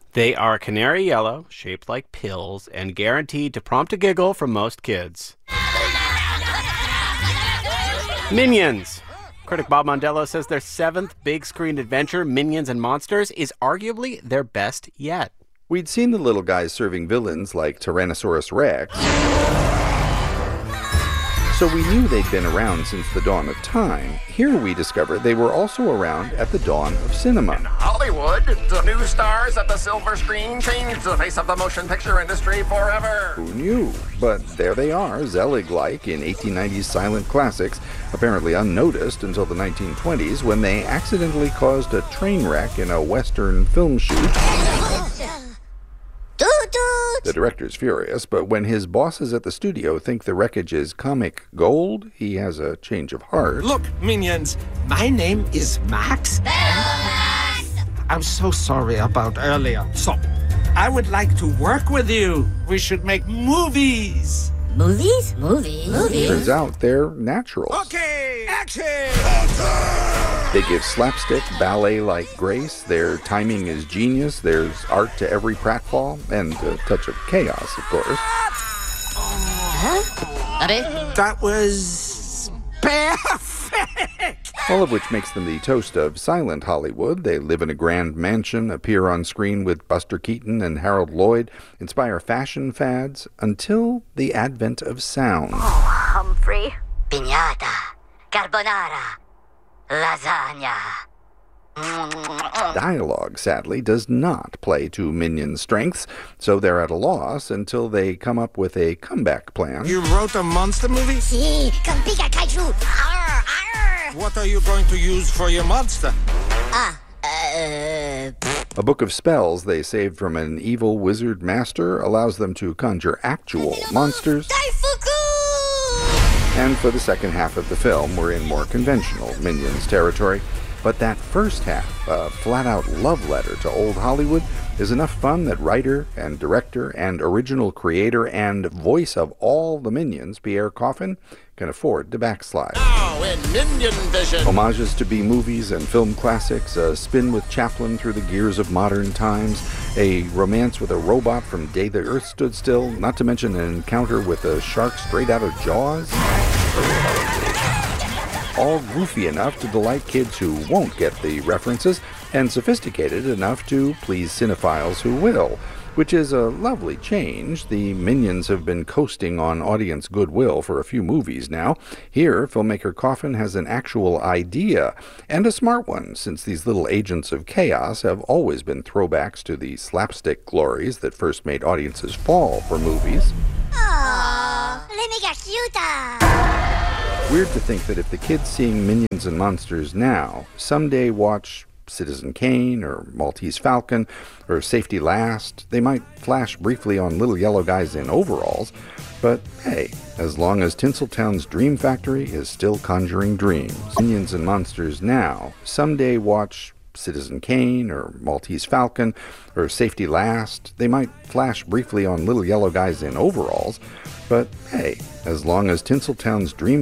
They are canary yellow, shaped like pills, and guaranteed to prompt a giggle from most kids. Minions. Critic Bob Mondello says their seventh big-screen adventure, Minions and Monsters, is arguably their best yet. We'd seen the little guys serving villains like Tyrannosaurus Rex, so we knew they'd been around since the dawn of time. Here we discovered they were also around at the dawn of cinema. In Hollywood, the new stars at the silver screen changed the face of the motion picture industry forever. Who knew? But there they are, Zelig-like in 1890s silent classics, apparently unnoticed until the 1920s when they accidentally caused a train wreck in a Western film shoot. The director's furious, but when his bosses at the studio think the wreckage is comic gold, he has a change of heart. Look, Minions, my name is Max. I'm so sorry about earlier. So, I would like to work with you. We should make movies. Movies? Turns out they're naturals. Okay, action! They give slapstick, ballet-like grace. Their timing is genius. There's art to every pratfall, and a touch of chaos, of course. That was perfect! All of which makes them the toast of silent Hollywood. They live in a grand mansion, appear on screen with Buster Keaton and Harold Lloyd, inspire fashion fads, until the advent of sound. Oh, Humphrey. Piñata. Carbonara. Lasagna. Dialogue, sadly, does not play to Minions' strengths, so they're at a loss until they come up with a comeback plan. You wrote a monster movie? Si, con pica kaiju. Arr, arr. What are you going to use for your monster? A book of spells they saved from an evil wizard master allows them to conjure actual monsters. And for the second half of the film, we're in more conventional Minions territory. But that first half, a flat-out love letter to old Hollywood, is enough fun that writer and director and original creator and voice of all the Minions, Pierre Coffin, can afford to backslide. Now in Minion Vision. Homages to B-movies and film classics, a spin with Chaplin through the gears of modern times, a romance with a robot from Day the Earth Stood Still, not to mention an encounter with a shark straight out of Jaws. All goofy enough to delight kids who won't get the references, and sophisticated enough to please cinephiles who will, which is a lovely change. The Minions have been coasting on audience goodwill for a few movies now. Here, filmmaker Coffin has an actual idea, and a smart one, since these little agents of chaos have always been throwbacks to the slapstick glories that first made audiences fall for movies. Oh, let me get cuter. Weird to think that if the kids seeing Minions and Monsters now someday watch Citizen Kane or Maltese Falcon or Safety Last, they might flash briefly on little yellow guys in overalls. But hey, as long as Tinseltown's Dream Factory is still conjuring dreams. Minions and Monsters now someday watch Citizen Kane or Maltese Falcon or Safety Last, they might flash briefly on little yellow guys in overalls. But hey, as long as Tinseltown's Dream